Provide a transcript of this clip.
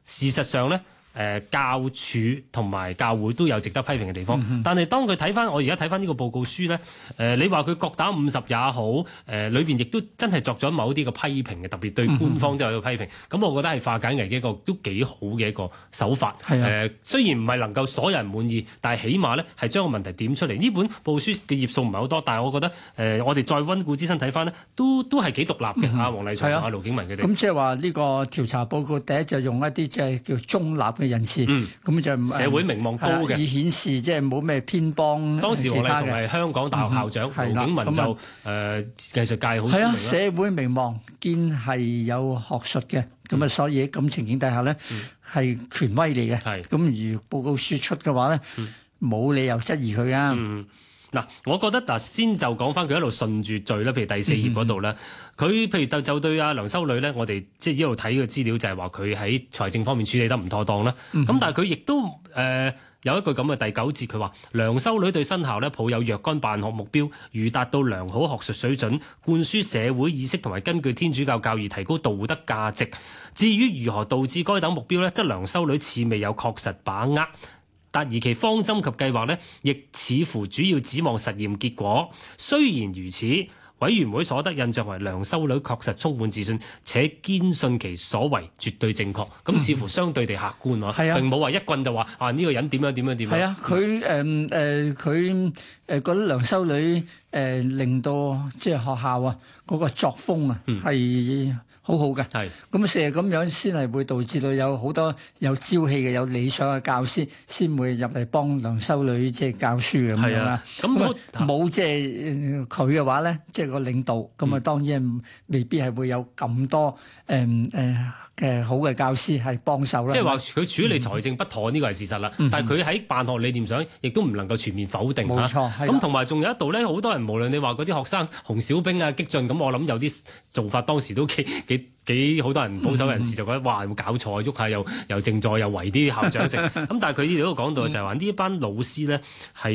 事實上咧。教署同埋教會都有值得批評嘅地方，但係當佢睇翻我而家睇翻呢個報告書咧，你話佢各打50也好，裏邊亦都真係作咗某啲嘅批評嘅，特別對官方都有個批評。咁我覺得係化解危機一個都幾好嘅一個手法。雖然唔係能夠所有人滿意，但係起碼咧係將個問題點出嚟。呢本報書嘅頁數唔係好多，但係我覺得我哋再溫故知新睇翻呢，都係幾獨立嘅。阿黃麗松同阿盧景文佢哋。 咁即係話呢個調查報告第一就用一啲即係叫中立嘅人士，咁就社會名望高嘅， 以顯示即係冇咩偏幫。 當時黃麗松係香港大學校長，盧景文就藝術界好知名啦。 社會名望兼係有學術嘅，咁所以喺咁情景底下咧係權威嚟嘅。咁如報告書出嘅話咧，冇理由質疑佢啊。 嗱，我覺得先就講翻佢一路順住序啦，譬如第4頁嗰度咧，佢譬如就對阿梁修女咧，我哋即係一路睇嘅資料就係話佢喺財政方面處理得唔妥當啦。咁但係佢亦都有一句咁嘅第9節，佢話梁修女對新校咧抱有若干辦學目標，如達到良好學術水準，灌輸社會意識同埋根據天主教教義提高道德價值。至於如何導致該等目標咧，則梁修女似未有確實把握。但而其方針及計劃呢，亦似乎主要指望實驗結果。雖然如此，委員會所得印象為梁修女確實充滿自信，且堅信其所為絕對正確。咁似乎相對地客觀並冇話一棍就話呢個人點樣點樣點樣。 係啊，佢覺得梁修女令到即係學校嗰個作風係好好嘅，咁成日咁樣先係會導致到有好多有朝氣嘅、有理想嘅教師先會入嚟幫梁修女即係教書咁樣啦。咁冇即係佢嘅話咧，即係個領導咁當然未必係會有咁多嘅好嘅教師係幫手啦。 即係話佢處理財政不妥呢個係事實啦，但係佢喺辦學理念上亦都唔能夠全面否定。 冇錯， 咁同埋仲有一度咧，好多人無論你話嗰啲學生紅小兵激進，咁我諗有啲做法當時都幾好多人保守人士就覺得哇，有冇搞錯，喐下又靜坐又圍啲校長食。咁但係佢呢度都講到就係話呢一班老師咧係